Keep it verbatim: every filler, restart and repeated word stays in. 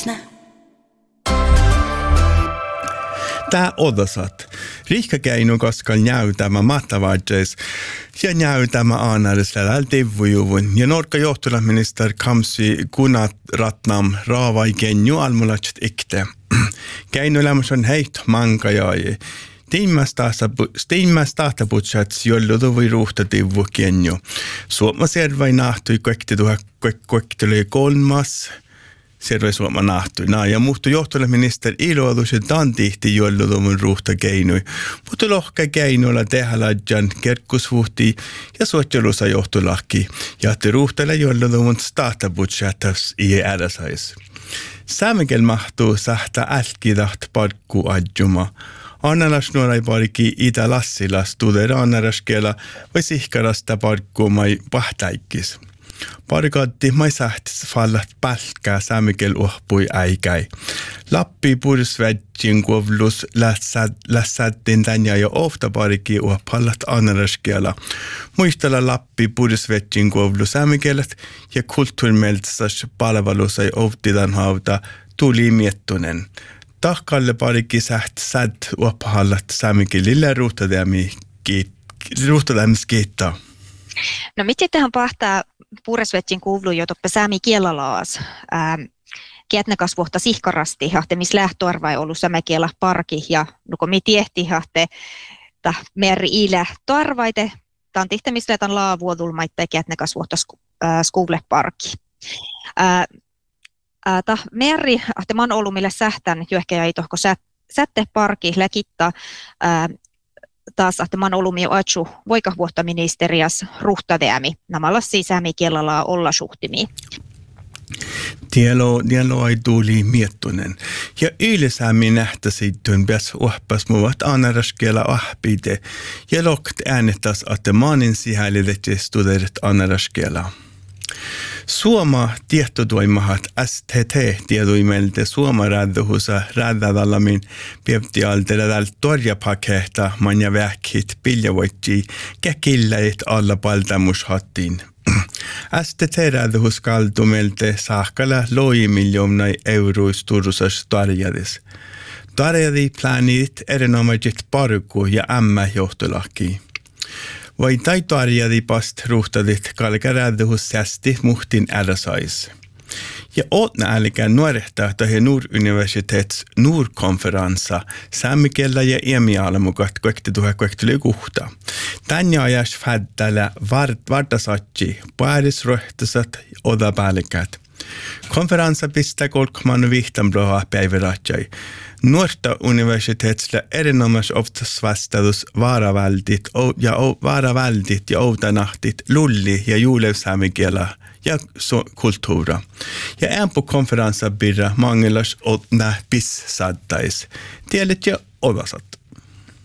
Läsnä. Tää odosat. Riikka keino koskal näytämä matavaadjeis ja näytämä aanallisella tivujuvun. Ja Norka johtolaminister Kamsi Kunat Ratnam raavai kenju almulatset ikte. Keino lämmös on heit manka jäi. Tiimmäs tahtaputsats jolludu voi ruhta tivu kenju. Suomma servai nahtui koekti tuha koekteli kolmas. Servei Suomma nahtui. Nää ja muhtu johtolaminister iloilus ja tantihti jolludumun ruhta keinui. Mutta lohka keinoilla tehäläjän kerkkusvuhti ja suotjelusa johtolaki. Ja te ruhtella jolludumun tahtaputsats i äräsais. Saamikel mahtuu sähtä älkidaht parkku adjuma. Annalas nuorai parki itä Lassilas tudera annaraskela vai sihkarasta parkku mai pahtaikis. Parikatti mai sähtis fallat pälkkää saamikel uhpui äikäi. Lappi pursvedjin kovlus lässättin tänjä jo ofta parikki uhpallat annaraskela. Muistella Lappi pursvedjin kovlus saamikelet ja kulttuurimeltsas palvelusai oftidan hauta tuli miettunen. Tahkalle parikki säht säd uoppahallat saamikilille ruhtadämis kiittää. No miten tähän pahtaa puuresvetsin kuuluu jo toppe saami kielalaas. Ähm, Kietnäkasvuhta sihkarasti, hahte missä lähtöarvai ollut samekiela parki ja nuko mi tiehti hahte ta meri ilä tarvaite. Tan tihte missä tämän laavuodulmaitta ja kietnäkasvuhta skuule parki. Äh, äh, ta meri hahte man ollut millä sähtän johkeja ei tohko sätte parki läkitta. Äh, taas että man ollut jo atsu voikavuottaministerias ruhtadeämi namalla sisämi kielalla olla suhtimi. Tielo tielo ei tuli miettunen ja yleensä nähtäisi työn pääs uhpas muut anaraskela ahpide ja lokt äänettäs että maanin sisällille studerit anaraskela. Suoma tietotoimahat S T T-tiedoimelta Suoma radhusa radadallamin pieptialteella torjapakehta manja vähkit piljavoitsi käkilläit alla paltamushattiin. S T T-radhus kaltumelta saakalla loi miljoonai eurois turusas tarjades. Tarjadi planit erinomaiset parku ja ämmä johtolaki. Vai taitoarjadi past ruhtadit kalkarädhus sästi muhtin äräsais. Ja ootna älkään nuorehtaa tähän Nuur-universitets Nuur-konferanssa saamikella ja iemialamukat koekti tuha koekteli kuhta. Tänne ajas fäddällä vartasatsi, paaris rohtasat oda päällikät. Konferanssa pistää kolkman vihtamroha päiväratsai. Nuorta universitetsillä erinomaisesti oftas vastaus vaaraväldit ja vaaraväldit ja outanahtit lulli ja juulevsaamikielä ja kulttuura. Ja äänpä konferanssa birra mangelas otna pissattais. Tielet ja odasat.